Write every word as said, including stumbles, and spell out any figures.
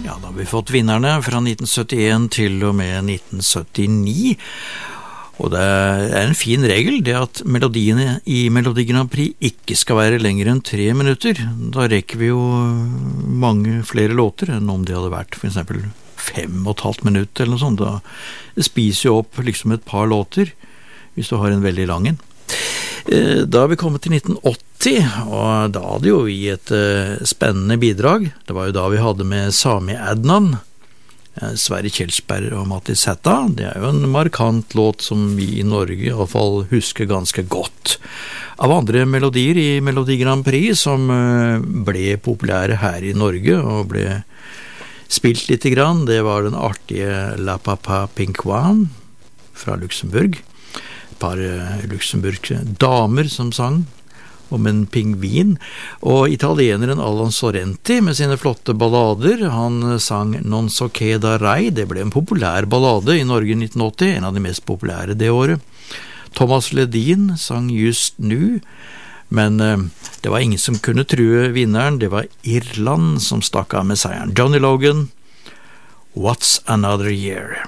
Ja, da har vi fått vinnerne fra nitten syttien til og med nitten syttini, og det er en fin regel, det at melodiene i Melodi Grand Prix ikke skal være lenger enn tre minutter. Da rekker vi jo mange flere låter enn om det hadde vært for eksempel fem og et halvt minutt eller noe sånt. Da spiser jo opp liksom et par låter, hvis du har en veldig lang en. Da har vi kommet til nitten åtti, og da hadde jo vi et uh, spennende bidrag. Det var jo da vi hadde med Sami Adnan, uh, Sverre Kjelsberg og Mattis Hætta. Det er jo en markant låt som vi i Norge i alle fall husker ganske godt. Av andre melodier i Melodi Grand Prix som uh, ble populære her i Norge og ble spilt lite grann, det var den artige La Papa Pinquan fra Luxemburg. Par luxemburgske damer som sang om en pingvin, og italieneren Alan Sorrenti med sine flotte ballader. Han sang Non so che da rei, det ble en populær ballade i Norge i nitten åtti, en av de mest populære det året. Thomas Ledin sang Just nu, men eh, det var ingen som kunne true vinneren, det var Irland som stakk av med seieren. Johnny Logan, What's Another Year?